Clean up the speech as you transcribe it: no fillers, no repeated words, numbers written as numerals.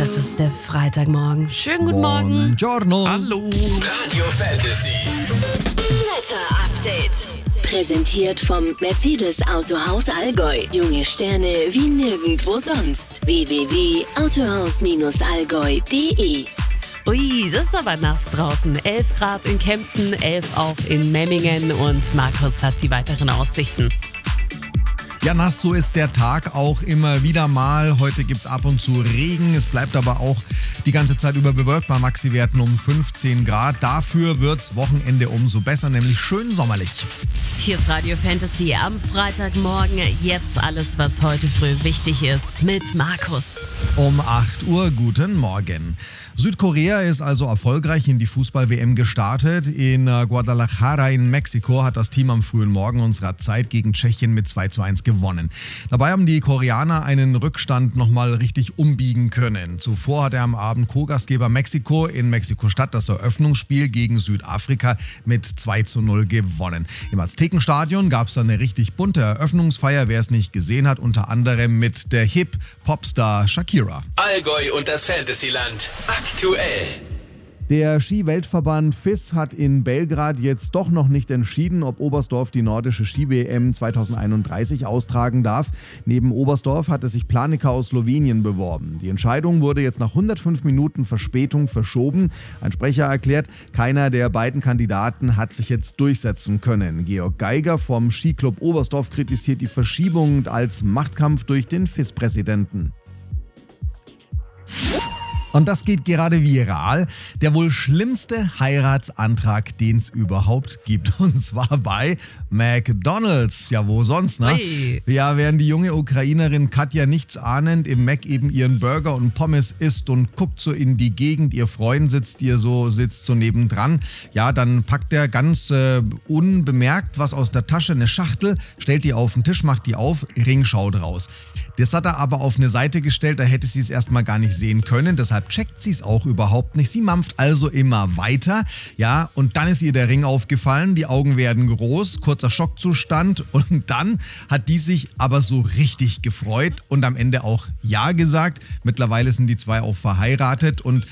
Es ist der Freitagmorgen. Schönen guten Morgen. Buongiorno. Hallo. Radio Fantasy. Wetter-Update. Präsentiert vom Mercedes Autohaus Allgäu. Junge Sterne wie nirgendwo sonst. www.autohaus-allgäu.de. Ui, das ist aber nass draußen. 11 Grad in Kempten, 11 auch in Memmingen und Markus hat die weiteren Aussichten. Ja, nass, so ist der Tag auch immer wieder mal. Heute gibt's ab und zu Regen. Es bleibt aber auch die ganze Zeit über bewölkt bei Maxi-Werten um 15 Grad. Dafür wird's Wochenende umso besser, nämlich schön sommerlich. Hier ist Radio Fantasy am Freitagmorgen. Jetzt alles, was heute früh wichtig ist mit Markus. Um 8 Uhr, guten Morgen. Südkorea ist also erfolgreich in die Fußball-WM gestartet. In Guadalajara in Mexiko hat das Team am frühen Morgen unserer Zeit gegen Tschechien mit 2:1 gewonnen. Dabei haben die Koreaner einen Rückstand nochmal richtig umbiegen können. Zuvor hat er am Abend Co-Gastgeber Mexiko in Mexiko-Stadt das Eröffnungsspiel gegen Südafrika mit 2:0 gewonnen. Im Aztekenstadion gab es eine richtig bunte Eröffnungsfeier, wer es nicht gesehen hat, unter anderem mit der Hip-Popstar Shakira. Allgäu und das Fantasyland. Aktuell. Der Ski-Weltverband FIS hat in Belgrad jetzt doch noch nicht entschieden, ob Oberstdorf die nordische Ski-WM 2031 austragen darf. Neben Oberstdorf hatte sich Planica aus Slowenien beworben. Die Entscheidung wurde jetzt nach 105 Minuten Verspätung verschoben. Ein Sprecher erklärt, keiner der beiden Kandidaten hat sich jetzt durchsetzen können. Georg Geiger vom Skiclub Oberstdorf kritisiert die Verschiebung als Machtkampf durch den FIS-Präsidenten. Und das geht gerade viral. Der wohl schlimmste Heiratsantrag, den es überhaupt gibt. Und zwar bei McDonald's. Ja, wo sonst, ne? Ui. Ja, während die junge Ukrainerin Katja nichtsahnend im Mac eben ihren Burger und Pommes isst und guckt so in die Gegend, ihr Freund sitzt so nebendran. Ja, dann packt er ganz unbemerkt was aus der Tasche, eine Schachtel, stellt die auf den Tisch, macht die auf, Ring schaut raus. Das hat er aber auf eine Seite gestellt, da hätte sie es erstmal gar nicht sehen können, deshalb checkt sie es auch überhaupt nicht. Sie mampft also immer weiter, ja, und dann ist ihr der Ring aufgefallen, die Augen werden groß, kurzer Schockzustand und dann hat die sich aber so richtig gefreut und am Ende auch Ja gesagt. Mittlerweile sind die zwei auch verheiratet und